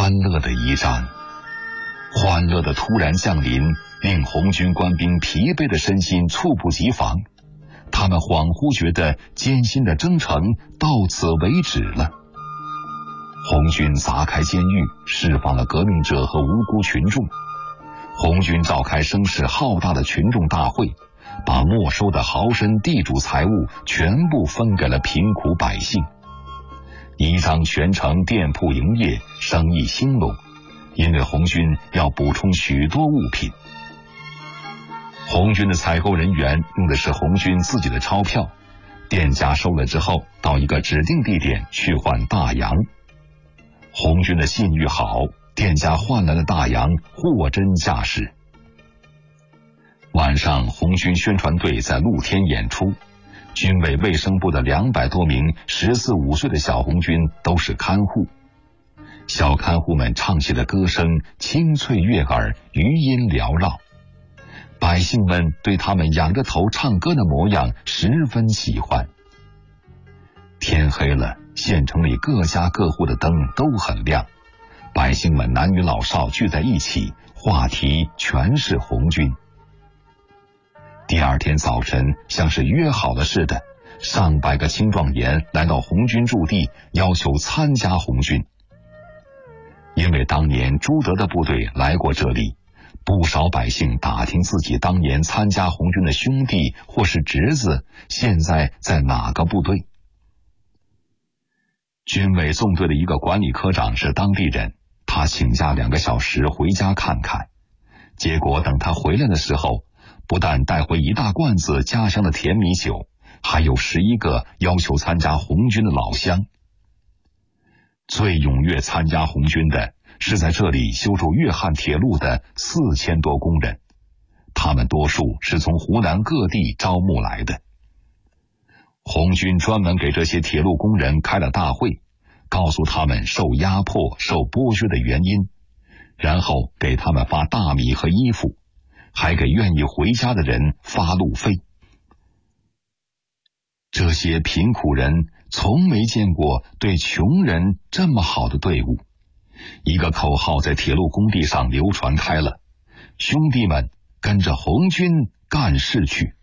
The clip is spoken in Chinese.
欢乐的一战。欢乐的突然降临，令红军官兵疲惫的身心猝不及防，他们恍惚觉得艰辛的征程到此为止了。红军砸开监狱，释放了革命者和无辜群众。红军召开声势浩大的群众大会，把没收的豪绅地主财物全部分给了贫苦百姓。宜章全城店铺营业，生意兴隆，因为红军要补充许多物品。红军的采购人员用的是红军自己的钞票，店家收了之后，到一个指定地点去换大洋。红军的信誉好，店家换来的大洋货真价实。晚上，红军宣传队在露天演出，军委卫生部的200多名14、15岁的小红军都是看护。小看护们唱起的歌声清脆悦耳，余音缭绕。百姓们对他们仰着头唱歌的模样十分喜欢。天黑了，县城里各家各户的灯都很亮，百姓们男女老少聚在一起，话题全是红军。第二天早晨，像是约好了似的，上百个青壮年来到红军驻地，要求参加红军。因为当年朱德的部队来过这里，不少百姓打听自己当年参加红军的兄弟或是侄子现在在哪个部队。军委纵队的一个管理科长是当地人，他请假2个小时回家看看，结果等他回来的时候，不但带回一大罐子家乡的甜米酒，还有11个要求参加红军的老乡。最踊跃参加红军的是在这里修筑粤汉铁路的4000多工人，他们多数是从湖南各地招募来的。红军专门给这些铁路工人开了大会，告诉他们受压迫、受剥削的原因，然后给他们发大米和衣服，还给愿意回家的人发路费。这些贫苦人从没见过对穷人这么好的队伍。一个口号在铁路工地上流传开了：兄弟们，跟着红军干事去。